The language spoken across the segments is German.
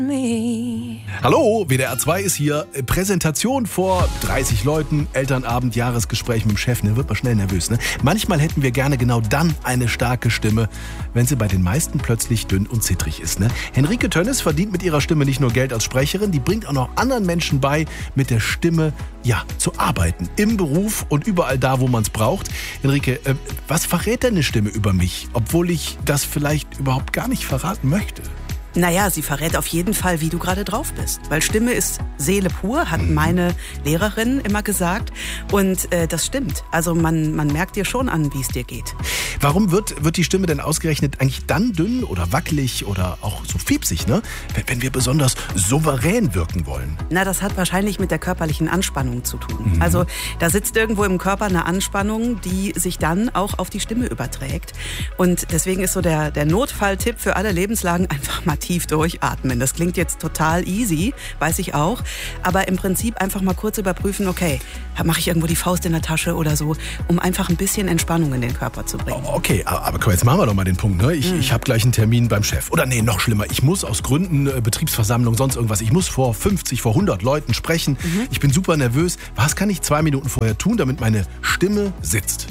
Hallo, WDR 2 ist hier. Präsentation vor 30 Leuten, Elternabend, Jahresgespräch mit dem Chef. Ne, wird man schnell nervös. Ne? Manchmal hätten wir gerne genau dann eine starke Stimme, wenn sie bei den meisten plötzlich dünn und zittrig ist. Ne? Henrike Tönnes verdient mit ihrer Stimme nicht nur Geld als Sprecherin, die bringt auch noch anderen Menschen bei, mit der Stimme zu arbeiten. Im Beruf und überall da, wo man es braucht. Henrike, was verrät denn eine Stimme über mich, obwohl ich das vielleicht überhaupt gar nicht verraten möchte? Naja, sie verrät auf jeden Fall, wie du gerade drauf bist. Weil Stimme ist Seele pur, hat meine Lehrerin immer gesagt. Und das stimmt. Also man merkt dir schon an, wie es dir geht. Warum wird die Stimme denn ausgerechnet eigentlich dann dünn oder wackelig oder auch so fiepsig, ne? Wenn wir besonders souverän wirken wollen? Na, das hat wahrscheinlich mit der körperlichen Anspannung zu tun. Also da sitzt irgendwo im Körper eine Anspannung, die sich dann auch auf die Stimme überträgt. Und deswegen ist so der Notfalltipp für alle Lebenslagen einfach mal tief durchatmen. Das klingt jetzt total easy, weiß ich auch. Aber im Prinzip einfach mal kurz überprüfen, okay, mache ich irgendwo die Faust in der Tasche oder so, um einfach ein bisschen Entspannung in den Körper zu bringen. Okay, aber komm, jetzt machen wir doch mal den Punkt. Ne? Ich habe gleich einen Termin beim Chef. Oder nee, noch schlimmer. Ich muss aus Gründen, Betriebsversammlung, sonst irgendwas. Ich muss vor 50, vor 100 Leuten sprechen. Ich bin super nervös. Was kann ich 2 Minuten vorher tun, damit meine Stimme sitzt?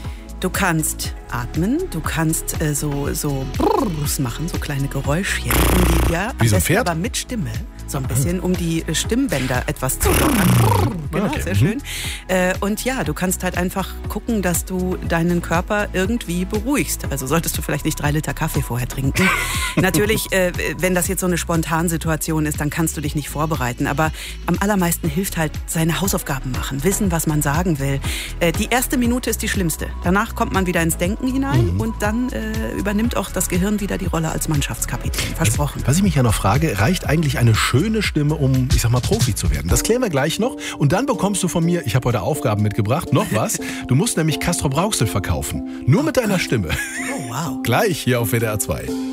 Du kannst atmen, du kannst so Brrrs machen, so kleine Geräuschchen. Wie so ein Pferd? Aber mit Stimme. So ein bisschen, um die Stimmbänder etwas zu lockern. Genau, okay. Sehr schön. Und ja, du kannst halt einfach gucken, dass du deinen Körper irgendwie beruhigst. Also solltest du vielleicht nicht 3 Liter Kaffee vorher trinken. Natürlich, wenn das jetzt so eine Spontansituation ist, dann kannst du dich nicht vorbereiten. Aber am allermeisten hilft halt seine Hausaufgaben machen, wissen, was man sagen will. Die erste Minute ist die schlimmste. Danach kommt man wieder ins Denken hinein und dann übernimmt auch das Gehirn wieder die Rolle als Mannschaftskapitän. Versprochen. Was ich mich ja noch frage, reicht eigentlich eine schöne Stimme, um, ich sag mal, Profi zu werden? Das klären wir gleich noch. Und dann bekommst du von mir, ich habe heute Aufgaben mitgebracht, noch was. Du musst nämlich Castrop Rauxel verkaufen. Nur mit deiner Stimme. Oh, wow. Gleich hier auf WDR 2.